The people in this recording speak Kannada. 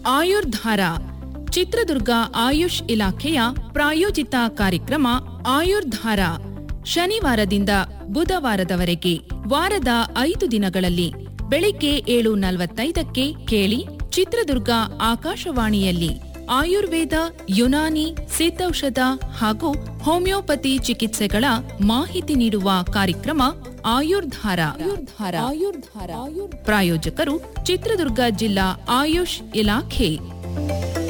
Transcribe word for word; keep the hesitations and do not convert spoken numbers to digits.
ಆಯುರ್ಧಾರ ಚಿತ್ರದುರ್ಗ ಆಯುಷ್ ಇಲಾಖೆಯ ಪ್ರಾಯೋಜಿತ ಕಾರ್ಯಕ್ರಮ ಆಯುರ್ಧಾರ ಶನಿವಾರದಿಂದ ಬುಧವಾರದವರೆಗೆ ವಾರದ ಐದು ದಿನಗಳಲ್ಲಿ ಬೆಳಿಗ್ಗೆ ಏಳು ನಲವತ್ತೈದಕ್ಕೆ ಕೇಳಿ ಚಿತ್ರದುರ್ಗ ಆಕಾಶವಾಣಿಯಲ್ಲಿ ಆಯುರ್ವೇದ, ಯುನಾನಿ, ಸಿದ್ಧೌಷಧ ಹಾಗೂ ಹೋಮಿಯೋಪತಿ ಚಿಕಿತ್ಸೆಗಳ ಮಾಹಿತಿ ನೀಡುವ ಕಾರ್ಯಕ್ರಮ ಆಯುರ್ಧಾರ. ಆಯುರ್ಧಾರ ಆಯುರ್ಧಾರ ಪ್ರಾಯೋಜಕರು ಚಿತ್ರದುರ್ಗ ಜಿಲ್ಲಾ ಆಯುಷ್ ಇಲಾಖೆ.